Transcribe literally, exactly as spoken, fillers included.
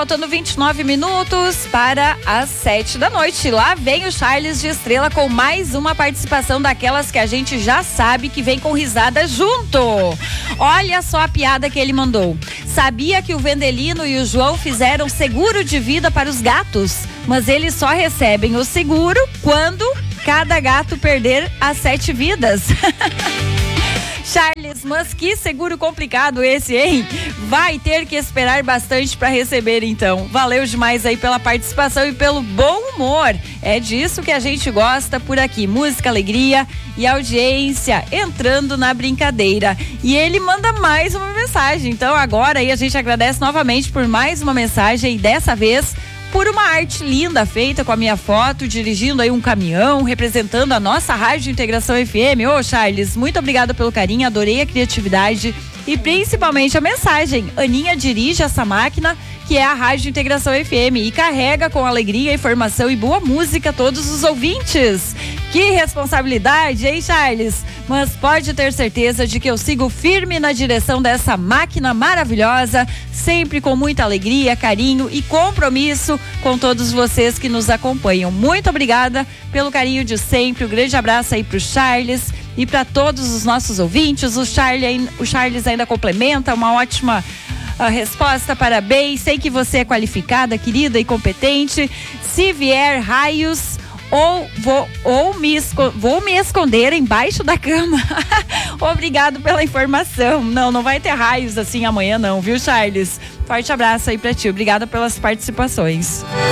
faltando vinte e nove minutos para as sete da noite. Lá vem o Charles de Estrela com mais uma participação daquelas que a gente já sabe que vem com risada junto. Olha só a piada que ele mandou. Sabia que o Vendelino e o João fizeram seguro de vida para os gatos, mas eles só recebem o seguro quando cada gato perder as sete vidas. Charles, mas que seguro complicado esse, hein? Vai ter que esperar bastante para receber, então. Valeu demais aí pela participação e pelo bom humor. É disso que a gente gosta por aqui. Música, alegria e audiência entrando na brincadeira. E ele manda mais uma mensagem. Então agora aí a gente agradece novamente por mais uma mensagem, e dessa vez por uma arte linda feita com a minha foto, dirigindo aí um caminhão, representando a nossa Rádio Integração F M. Ô, Charles, muito obrigada pelo carinho, adorei a criatividade e principalmente a mensagem. Aninha dirige essa máquina que é a Rádio Integração F M e carrega com alegria, informação e boa música todos os ouvintes. Que responsabilidade, hein, Charles? Mas pode ter certeza de que eu sigo firme na direção dessa máquina maravilhosa, sempre com muita alegria, carinho e compromisso com todos vocês que nos acompanham. Muito obrigada pelo carinho de sempre. Um grande abraço aí pro Charles e para todos os nossos ouvintes. O Charles, o Charles ainda complementa uma ótima a resposta, parabéns. Sei que você é qualificada, querida e competente. Se vier raios, ou vou, ou me, esco, vou me esconder embaixo da cama. Obrigado pela informação. Não, não vai ter raios assim amanhã não, viu, Charles? Forte abraço aí pra ti. Obrigada pelas participações.